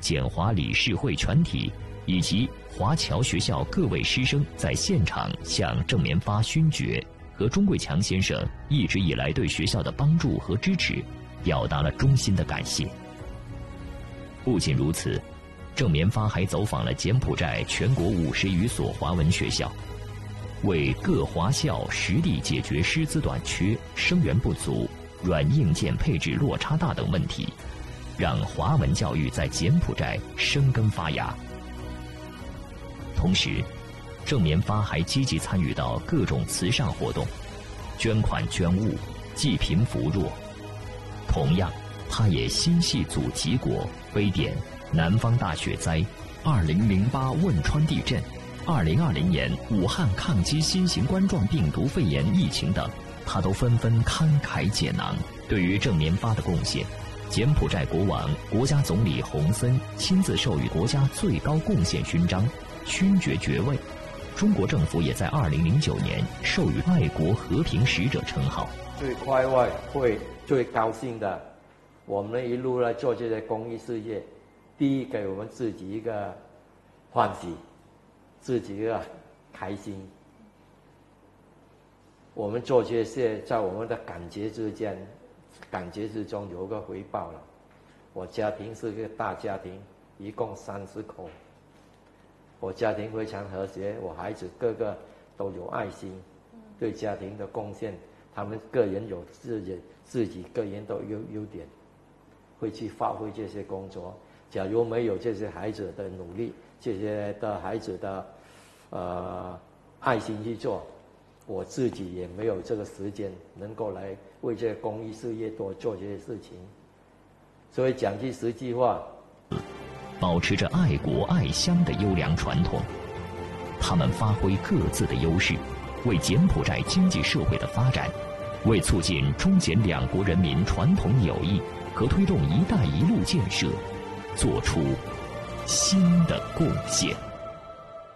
简华理事会全体以及华侨学校各位师生在现场向郑棉发勋爵和钟贵强先生一直以来对学校的帮助和支持表达了衷心的感谢。不仅如此，郑棉发还走访了柬埔寨全国50余所华文学校，为各华校实地解决师资短缺、生源不足、软硬件配置落差大等问题，让华文教育在柬埔寨生根发芽。同时，郑棉发还积极参与到各种慈善活动，捐款捐物，济贫扶弱。同样，他也心系祖籍国，非典、南方大雪灾、2008汶川地震、2020年武汉抗击新型冠状病毒肺炎疫情等，他都纷纷慷慨解囊。对于郑棉发的贡献，柬埔寨国王、国家总理洪森亲自授予国家最高贡献勋章、勋爵爵位。中国政府也在2009年授予爱国和平使者称号。 最快会最高兴的，我们一路来做这些公益事业，第一给我们自己一个欢喜，自己一个开心。我们做这些，在我们的感觉之中有个回报了。我家庭是个大家庭，一共30口，我家庭非常和谐，我孩子个个都有爱心，对家庭的贡献，他们个人有自己个人都有优点，会去发挥这些工作。假如没有这些孩子的努力，这些的孩子的爱心去做，我自己也没有这个时间能够来为这个公益事业多做这些事情。所以讲句实际话， 保持着爱国爱乡的优良传统，他们发挥各自的优势，为柬埔寨经济社会的发展，为促进中柬两国人民传统友谊和推动“一带一路”建设做出新的贡献。